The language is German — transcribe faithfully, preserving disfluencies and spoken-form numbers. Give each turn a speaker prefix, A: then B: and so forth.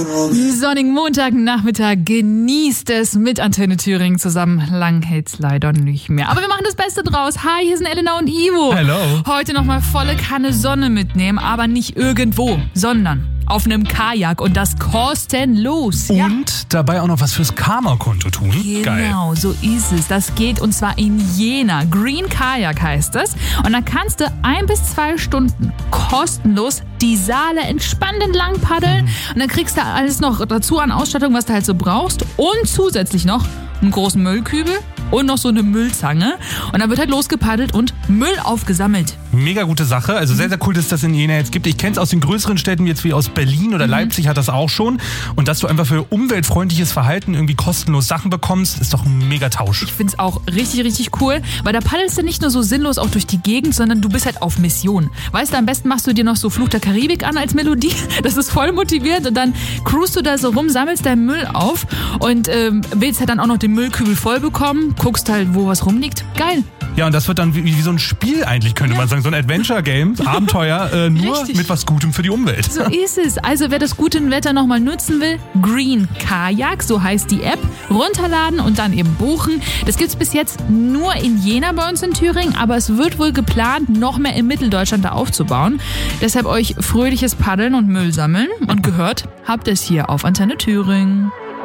A: Sonnigen Montagnachmittag, genießt es mit Antenne Thüringen zusammen. Lang hält's leider nicht mehr. Aber wir machen das Beste draus. Hi, hier sind Elena und Ivo.
B: Hallo.
A: Heute nochmal volle Kanne Sonne mitnehmen, aber nicht irgendwo, sondern auf einem Kajak und das kostenlos.
B: Und
A: ja.
B: dabei auch noch was fürs Karma-Konto tun.
A: Genau,
B: Geil.
A: so ist es. Das geht und zwar in Jena. Green Kajak heißt es. Und da kannst du ein bis zwei Stunden kostenlos die Saale entspannt entlang paddeln. Mhm. Und dann kriegst du alles noch dazu an Ausstattung, was du halt so brauchst. Und zusätzlich noch einen großen Müllkübel und noch so eine Müllzange. Und dann wird halt losgepaddelt und Müll aufgesammelt.
B: Mega gute Sache. Also sehr, sehr cool, dass es das in Jena jetzt gibt. Ich kenne es aus den größeren Städten, jetzt wie aus Berlin oder mhm. Leipzig hat das auch schon. Und dass du einfach für umweltfreundliches Verhalten irgendwie kostenlos Sachen bekommst, ist doch ein mega Tausch.
A: Ich finde es auch richtig, richtig cool, weil da paddelst du nicht nur so sinnlos auch durch die Gegend, sondern du bist halt auf Mission. Weißt du, am besten machst du dir noch so Fluch der Karibik an als Melodie. Das ist voll motiviert und dann cruist du da so rum, sammelst deinen Müll auf und ähm, willst halt dann auch noch den Müllkübel voll bekommen, guckst halt, wo was rumliegt. Geil.
B: Ja, und das wird dann wie, wie so ein Spiel eigentlich, könnte ja. man sagen. So ein Adventure-Game, Abenteuer, äh, nur Richtig. mit was Gutem für die Umwelt.
A: So ist es. Also wer das gute Wetter nochmal nutzen will, Green Kajak, so heißt die App, runterladen und dann eben buchen. Das gibt's bis jetzt nur in Jena bei uns in Thüringen, aber es wird wohl geplant, noch mehr in Mitteldeutschland da aufzubauen. Deshalb euch fröhliches Paddeln und Müll sammeln. Und gehört habt ihr es hier auf Antenne Thüringen.